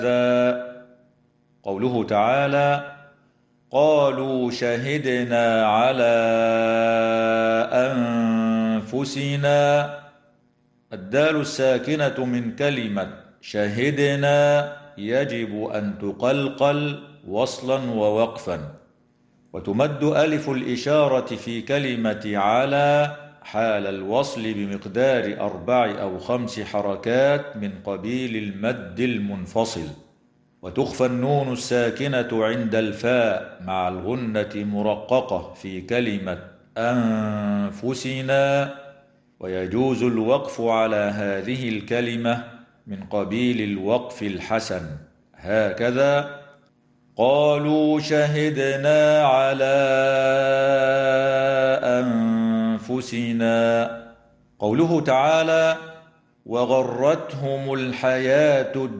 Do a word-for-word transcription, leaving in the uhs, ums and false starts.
قوله تعالى: قالوا شهدنا على أنفسنا. الدال الساكنة من كلمة شهدنا يجب أن تقلقل وصلا ووقفا، وتمد ألف الإشارة في كلمة على حال الوصل بمقدار أربع أو خمس حركات من قبيل المد المنفصل، وتخفى النون الساكنة عند الفاء مع الغنة مرققة في كلمة أنفسنا، ويجوز الوقف على هذه الكلمة من قبيل الوقف الحسن، هكذا: قالوا شهدنا على أنفسنا. قوله تعالى: وغرتهم الحياة